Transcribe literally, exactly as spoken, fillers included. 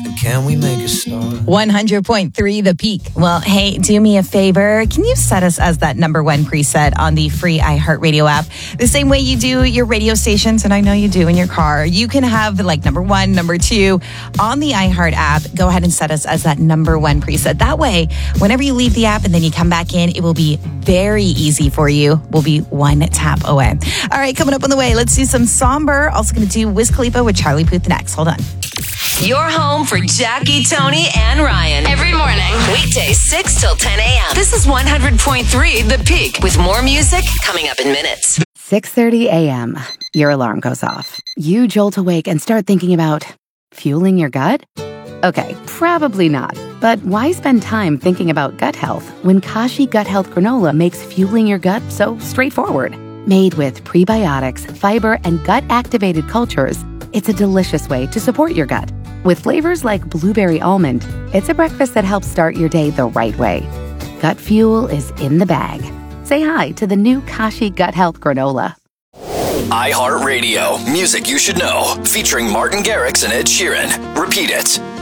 Can we make a start? one hundred point three The Peak. Well, hey, do me a favor. Can you set us as that number one preset on the free iHeartRadio app? The same way you do your radio stations, and I know you do in your car. You can have like number one, number two on the iHeart app. Go ahead and set us as that number one preset. That way, whenever you leave the app and then you come back in, it will be very easy for you. We'll be one tap away. All right, coming up on the way, let's do some Somber. Also going to do Wiz Khalifa with Charlie Puth next. Hold on. Your home for Jackie, Tony, and Ryan. Every morning. Weekdays six till ten a.m. This is one hundred point three The Peak with more music coming up in minutes. six thirty a.m. Your alarm goes off. You jolt awake and start thinking about fueling your gut? Okay, probably not. But why spend time thinking about gut health when Kashi Gut Health Granola makes fueling your gut so straightforward? Made with prebiotics, fiber, and gut-activated cultures, it's a delicious way to support your gut. With flavors like blueberry almond, it's a breakfast that helps start your day the right way. Gut fuel is in the bag. Say hi to the new Kashi Gut Health Granola. iHeartRadio, music you should know, featuring Martin Garrix and Ed Sheeran. Repeat it.